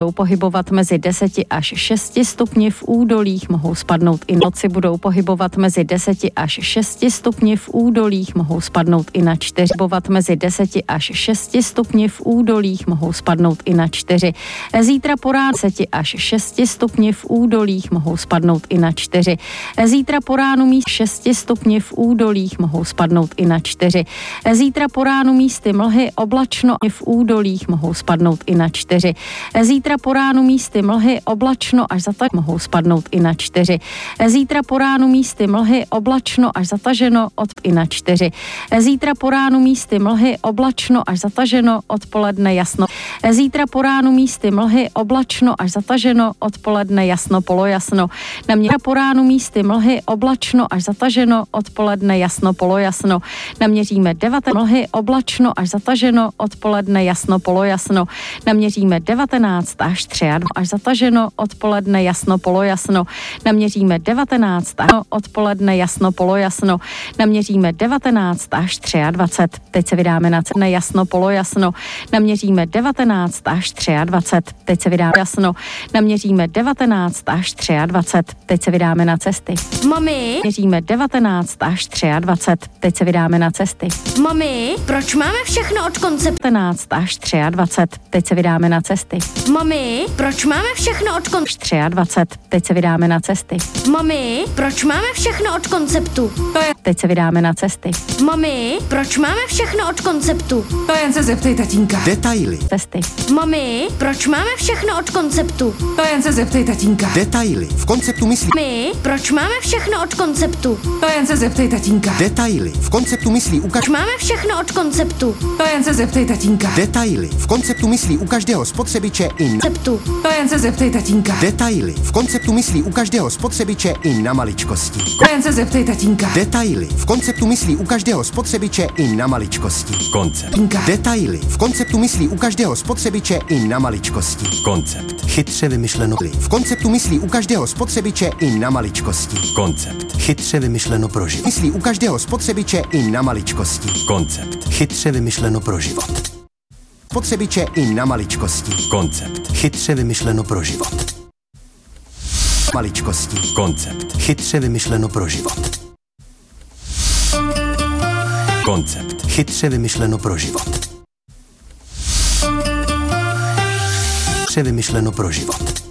budou pohybovat mezi 10 až 6 stupni, v údolích mohou spadnout i noci budou pohybovat mezi 10 až 6 stupni, v údolích mohou spadnout i na 4. Pohybovat mezi 10 až 6 stupni, v údolích mohou spadnout i na 4. Zítra po ránu 10 až 6 stupni, v údolích mohou spadnout i na 4. Zítra po ránu místy 6 stupni, v údolích mohou spadnout i na 4. Zítra po ránu místy mlhy oblačno, v údolích mohou spadnout i na 4. Zítra po ránu místy mlhy oblačno až zataženo mohou spadnout i na 4. Zítra po ránu místy mlhy oblačno až zataženo i na 4. Zítra po ránu místy mlhy oblačno až zataženo, odpoledne jasno. Zítra po ránu místy mlhy oblačno až zataženo, odpoledne jasno polojasno. Po ránu místy mlhy oblačno až zataženo, odpoledne jasno polojasno. Naměříme 9 mlhy oblačno až zataženo, odpoledne jasno polojasno. Naměříme 19 až 3 až zataženo, odpoledne jasno polojasno. Naměříme 19 odpoledne jasno polojasno. Naměříme 19 až 23. Teď se vydáme na cenu jasno polojasno. Naměříme 19 až 23. Teď se vydáme jasno. Naměříme 19 až 23. Teď se vydáme na cesty. Mami, Měříme 19 až 23. Teď se vydáme na cesty. mami, proč máme všechno od konceptu? 19 až 23. Teď se vydáme na cesty. Mami, proč máme všechno od konceptu? 23. Teď se vydáme na cesty. Mami, proč máme všechno od konceptu? Teď se vydáme na cesty. Mami, proč máme všechno od konceptu? To jen se zeptej tatínka. Detaily. Cesty. Mami, proč máme všechno od konceptu? To jen se zeptej tatínka. Detaily. V konceptu myslí. Mami, proč máme všechno od konceptu? To jen se zeptej tatínka. Detaily. V konceptu myslí Proč máme všechno od konceptu? To jen se zeptej tatínka. Detaily. V konceptu myslí u každého spotřebiče i na... Konceptu. To jen se zeptej tatínka. Detaily. V konceptu myslí u každého spotřebiče i na maličkosti. To jen se zeptej tatínka. Detaily. V konceptu myslí u každého spotřebiče i na maličkosti. Koncept. Detaily. V konceptu myslí u každého spotřebiče i na maličkosti. Koncept. Chytře vymyšleno. V konceptu myslí u každého spotřebiče i na maličkosti. Koncept. Chytře vymyšleno pro život. Myslí u každého spotřebiče i na maličkosti. Koncept. Chytře vymyšleno pro život. Spotřebiče i na maličkosti. Koncept. Chytře vymyšleno pro život. Maličkosti. Koncept. Chytře vymyšleno pro život. Koncept. Chytře vymyšleno pro život. Chytře vymyšleno pro život.